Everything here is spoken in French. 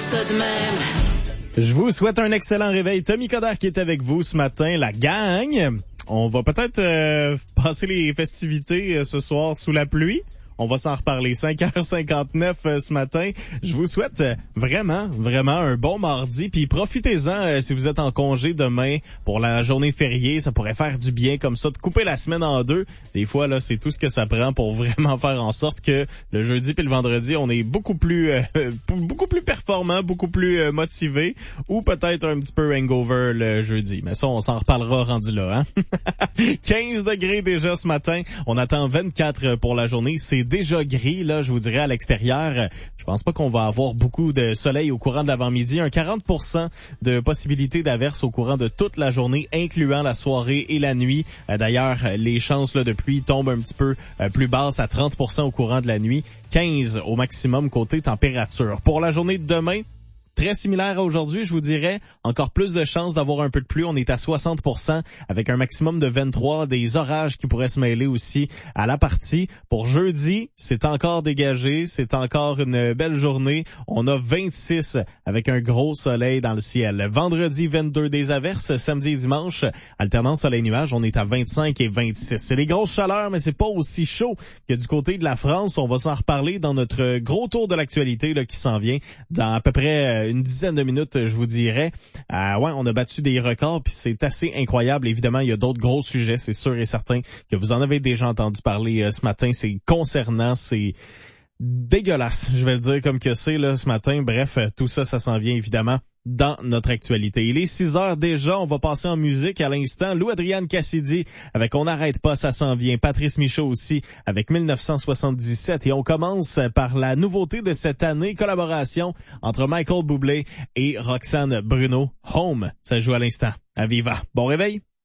ça de même. Je vous souhaite un excellent réveil. Tommy Coderre qui est avec vous ce matin, la gang. On va peut-être passer les festivités ce soir sous la pluie. On va s'en reparler. 5h59 ce matin. Je vous souhaite vraiment un bon mardi. Puis profitez-en si vous êtes en congé demain pour la journée fériée. Ça pourrait faire du bien comme ça, de couper la semaine en deux. Des fois, là, c'est tout ce que ça prend pour vraiment faire en sorte que le jeudi puis le vendredi, on est beaucoup plus performant, beaucoup plus motivé, ou peut-être un petit peu hangover le jeudi. Mais ça, on s'en reparlera rendu là, hein? 15 degrés déjà ce matin. On attend 24 pour la journée. C'est déjà gris, là, je vous dirais, à l'extérieur. Je pense pas qu'on va avoir beaucoup de soleil au courant de l'avant-midi. Un 40% de possibilité d'averse au courant de toute la journée, incluant la soirée et la nuit. D'ailleurs, les chances là, de pluie tombent un petit peu plus basses à 30% au courant de la nuit. 15 au maximum côté température. Pour la journée de demain, très similaire à aujourd'hui, je vous dirais. Encore plus de chances d'avoir un peu de pluie. On est à 60% avec un maximum de 23. Des orages qui pourraient se mêler aussi à la partie. Pour jeudi, c'est encore dégagé. C'est encore une belle journée. On a 26 avec un gros soleil dans le ciel. Vendredi, 22 des averses. Samedi et dimanche, alternance soleil-nuage. On est à 25 et 26. C'est des grosses chaleurs, mais c'est pas aussi chaud que du côté de la France. On va s'en reparler dans notre gros tour de l'actualité là, qui s'en vient dans à peu près une dizaine de minutes, je vous dirais. On a battu des records, puis c'est assez incroyable. Évidemment, il y a d'autres gros sujets, c'est sûr et certain que vous en avez déjà entendu parler ce matin. C'est concernant, c'est dégueulasse, je vais le dire comme que c'est là ce matin. Bref, tout ça, ça s'en vient évidemment dans notre actualité. Il est 6 heures déjà, on va passer en musique à l'instant. Lou Adrienne Cassidy avec On n'arrête pas, ça s'en vient. Patrice Michaud aussi avec 1977. Et on commence par la nouveauté de cette année, collaboration entre Michael Bublé et Roxane Bruno. Home, ça joue à l'instant. À Viva. Bon réveil.